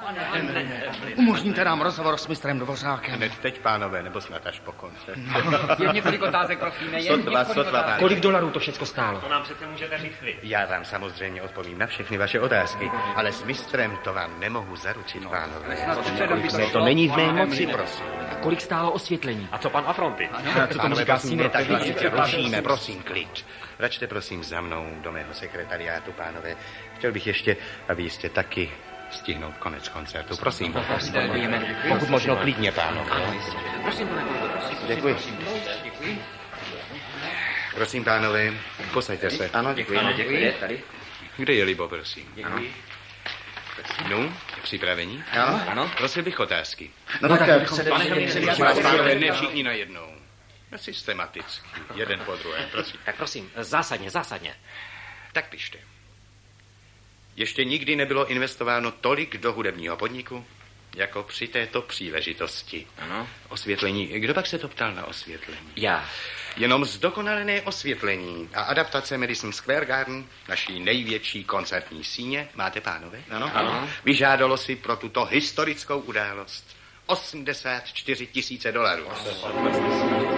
Umožníte nám rozhovor s mistrem Dvořákem. Hned teď, pánové, nebo snad až po koncertu. Jen několik otázek, prosím. Sotva. Kolik dolarů to všechno stálo? To nám přece můžete říct vy. Já vám samozřejmě odpovím na všechny vaše otázky, ale s mistrem to vám nemohu zaručit, pánové. To není v mé moci, prosím. Kolik stálo osvětlení? A co pan Afronty? Co tomu říká prosím, tak rušíme, prosím, klid. Račte prosím za mnou do mého sekretariátu, pánové. Chtěl bych ještě, a vy jste taky, stihnout konec koncertu. Prosím. Pokud možno klidně, pánové. Prosím, pane kolego, prosím. Děkuji. Prosím, pánové, posaďte se. Ano, děkuji. Tady. Kde je Libo, prosím? Děkuji. No, připravení? Ano. Prosil bych otázky. No tak, Pánové, ne všichni najednou. Systematicky, jeden po druhém, prosím. Tak prosím, zásadně. Tak pište. Ještě nikdy nebylo investováno tolik do hudebního podniku, jako při této příležitosti. Ano. Osvětlení. Kdo pak se to ptal na osvětlení? Já. Jenom zdokonalené osvětlení a adaptace Madison Square Garden, naší největší koncertní síně, máte, pánové? Ano. Vyžádalo si pro tuto historickou událost $84 000.